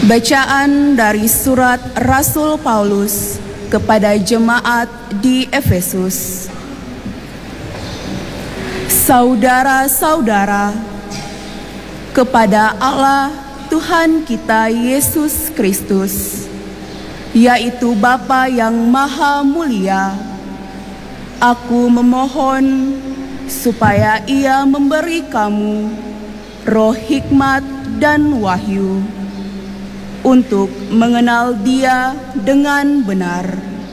Bacaan dari surat Rasul Paulus kepada jemaat di Efesus. Saudara-saudara, kepada Allah Tuhan kita Yesus Kristus, yaitu Bapa yang Maha Mulia, aku memohon supaya Ia memberi kamu roh hikmat dan wahyu untuk mengenal Dia dengan benar,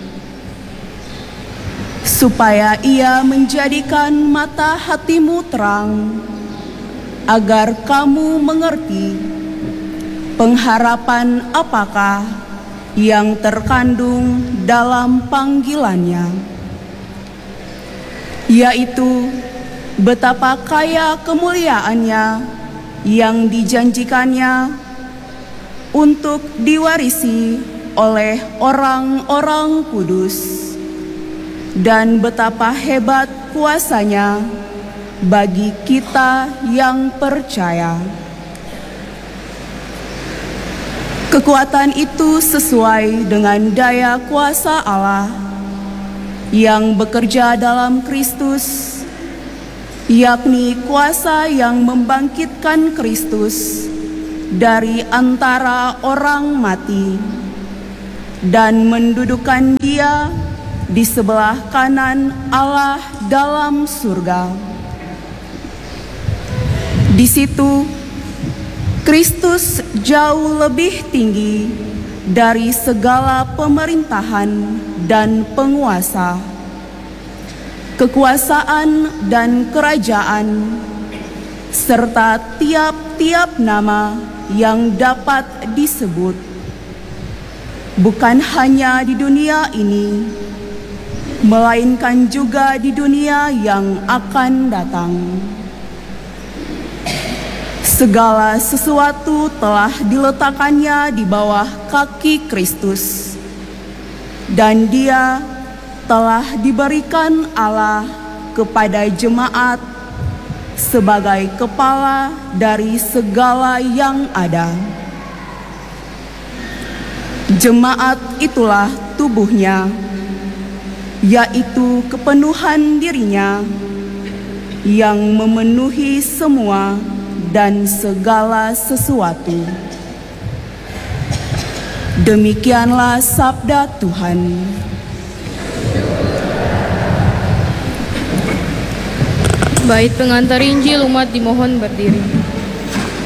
supaya Ia menjadikan mata hatimu terang, agar kamu mengerti pengharapan apakah yang terkandung dalam panggilannya, yaitu betapa kaya kemuliaannya yang dijanjikannya untuk diwarisi oleh orang-orang kudus, dan betapa hebat kuasanya bagi kita yang percaya. Kekuatan itu sesuai dengan daya kuasa Allah yang bekerja dalam Kristus, yakni kuasa yang membangkitkan Kristus dari antara orang mati dan mendudukkan Dia di sebelah kanan Allah dalam surga. Di situ Kristus jauh lebih tinggi dari segala pemerintahan dan penguasa, kekuasaan dan kerajaan, serta tiap-tiap nama yang dapat disebut, bukan hanya di dunia ini, melainkan juga di dunia yang akan datang. Segala sesuatu telah diletakkannya di bawah kaki Kristus, dan Dia telah diberikan Allah kepada jemaat sebagai kepala dari segala yang ada. Jemaat itulah tubuhnya, yaitu kepenuhan dirinya yang memenuhi semua dan segala sesuatu. Demikianlah sabda Tuhan. Bait pengantar Injil, umat dimohon berdiri.